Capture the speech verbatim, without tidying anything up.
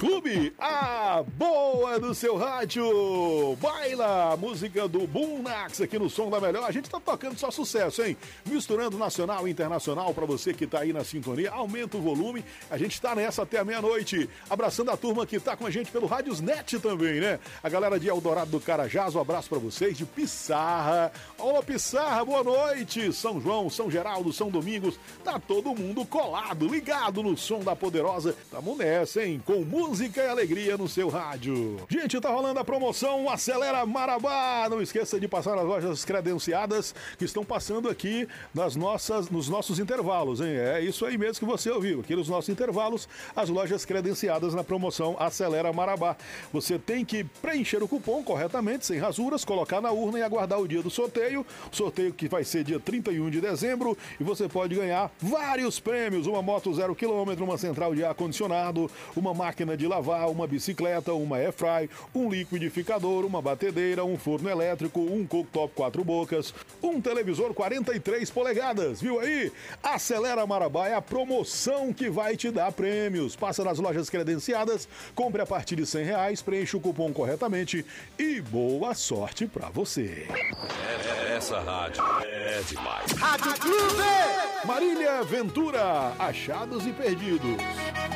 Clube, a boa do seu rádio. Baila, música do Boom Nax aqui no Som da Melhor. A gente tá tocando só sucesso, hein? Misturando nacional e internacional pra você que tá aí na sintonia. Aumenta o volume. A gente tá nessa até a meia-noite. Abraçando a turma que tá com a gente pelo Rádiosnet também, né? A galera de Eldorado do Carajás, um abraço pra vocês. De Pissarra. Ô, Pissarra, boa noite. São João, São Geraldo, São Domingos. Tá todo mundo colado, ligado no Som da Poderosa. Tamo nessa, hein? Com música Música e alegria no seu rádio. Gente, tá rolando a promoção Acelera Marabá. Não esqueça de passar nas lojas credenciadas que estão passando aqui nas nossas, nos nossos intervalos, hein? É isso aí mesmo que você ouviu. Aqui nos nossos intervalos, as lojas credenciadas na promoção Acelera Marabá. Você tem que preencher o cupom corretamente, sem rasuras, colocar na urna e aguardar o dia do sorteio. Sorteio que vai ser dia trinta e um de dezembro e você pode ganhar vários prêmios. Uma moto zero quilômetro, uma central de ar-condicionado, uma máquina de de lavar, uma bicicleta, uma airfry, um liquidificador, uma batedeira, um forno elétrico, um cooktop quatro bocas, um televisor quarenta e três polegadas, viu aí? Acelera Marabá é a promoção que vai te dar prêmios. Passa nas lojas credenciadas, compre a partir de cem reais, preencha o cupom corretamente e boa sorte pra você. É, essa rádio é demais. Rádio Clube! Marília Ventura, Achados e Perdidos.